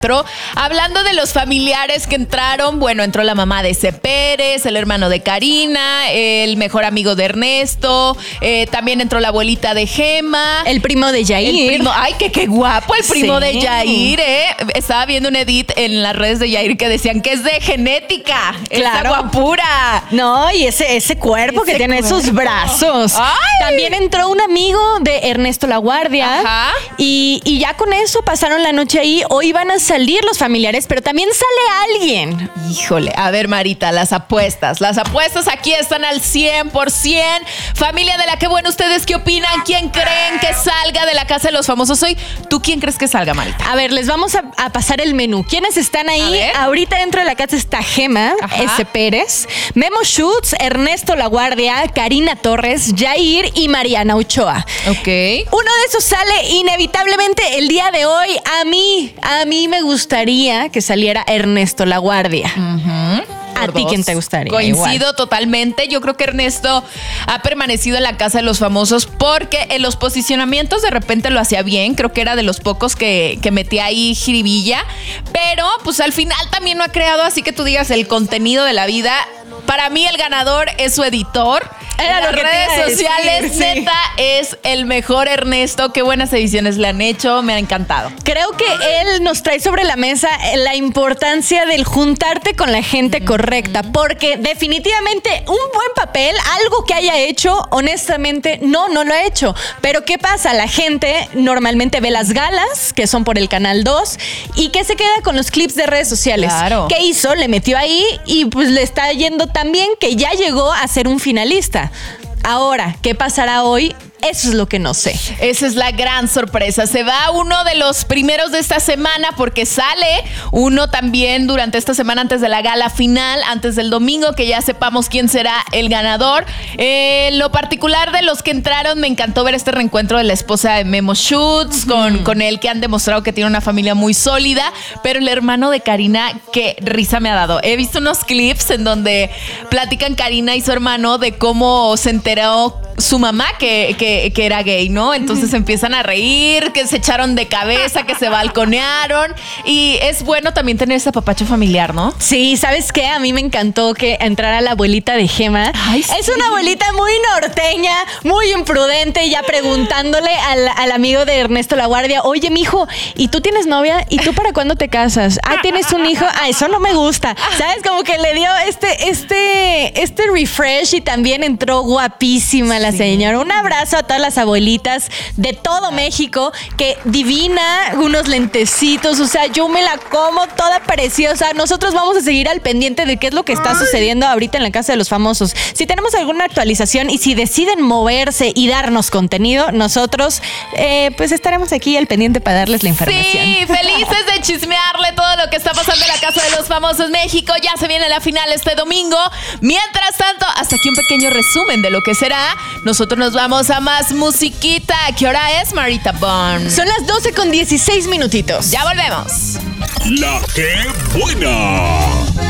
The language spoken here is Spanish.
Hablando de los familiares que entraron, bueno, entró la mamá de C. Pérez, el hermano de Karina, el mejor amigo de Ernesto, también entró la abuelita de Gema. El primo de Yair. Ay, qué guapo el primo de Yair, ¿eh? Estaba viendo un edit en las redes de Yair que decían que es de genética. Claro. Esa guapura. No, y ese cuerpo que tiene esos brazos. Ay. También entró un amigo de Ernesto La Guardia. Ajá. Y ya con eso pasaron la noche ahí. Hoy van a salir los familiares, pero también sale alguien. Híjole, a ver, Marita, las apuestas aquí están al 100%. Familia de la que bueno, ¿ustedes qué opinan? ¿Quién creen que salga de la casa de los famosos hoy? ¿Tú quién crees que salga, Marita? A ver, les vamos a pasar el menú. ¿Quiénes están ahí? Ahorita dentro de la casa está Gema, S. Pérez, Memo Schutz, Ernesto La Guardia, Karina Torres, Yair y Mariana Ochoa. Ok. Uno de esos sale inevitablemente el día de hoy. A mí me gustaría que saliera Ernesto La Guardia. ¿A ti quién te gustaría? Coincido totalmente. Yo creo que Ernesto ha permanecido en la casa de los famosos porque en los posicionamientos de repente lo hacía bien. Creo que era de los pocos que metía ahí jiribilla. Pero pues al final también no ha creado, así que tú digas, el contenido de la vida. Para mí el ganador es su editor. Era en las redes sociales, neta, es el mejor Ernesto. Qué buenas ediciones le han hecho, me ha encantado. Creo que él nos trae sobre la mesa la importancia del juntarte con la gente correcta, porque definitivamente un buen papel, algo que haya hecho, honestamente, no lo ha hecho. Pero ¿qué pasa? La gente normalmente ve las galas, que son por el Canal 2, y que se queda con los clips de redes sociales. Claro. ¿Qué hizo? Le metió ahí y pues le está yendo tan bien que ya llegó a ser un finalista. Ahora, ¿qué pasará hoy? Eso es lo que no sé. Esa es la gran sorpresa. Se va uno de los primeros de esta semana porque sale uno también durante esta semana antes de la gala final, antes del domingo, que ya sepamos quién será el ganador. Lo particular de los que entraron, me encantó ver este reencuentro de la esposa de Memo Schutz con él, que han demostrado que tiene una familia muy sólida, pero el hermano de Karina, qué risa me ha dado. He visto unos clips en donde platican Karina y su hermano de cómo se enteró su mamá que era gay, ¿no? Entonces empiezan a reír, que se echaron de cabeza, que se balconearon. Y es bueno también tener ese apapacho familiar, ¿no? Sí, ¿sabes qué? A mí me encantó que entrara la abuelita de Gema. Ay, sí. Es una abuelita muy norteña, muy imprudente, ya preguntándole al amigo de Ernesto La Guardia, oye, mijo, ¿y tú tienes novia? ¿Y tú para cuándo te casas? Ah, ¿tienes un hijo? Ah, eso no me gusta. ¿Sabes? Como que le dio este refresh y también entró guapísima la señora. Un abrazo a todas las abuelitas de todo México, que divina, unos lentecitos, o sea, yo me la como toda preciosa. Nosotros vamos a seguir al pendiente de qué es lo que está sucediendo ahorita en la casa de los famosos. Si tenemos alguna actualización y si deciden moverse y darnos contenido, nosotros pues estaremos aquí al pendiente para darles la información. Sí, felices de chismearle todo lo que está pasando en la casa de los famosos México. Ya se viene la final este domingo. Mientras tanto, hasta aquí un pequeño resumen de lo que será. Nosotros nos vamos a más musiquita. ¿Qué hora es, Marita Bond? Son las 12:16 minutitos. Ya volvemos. La que buena.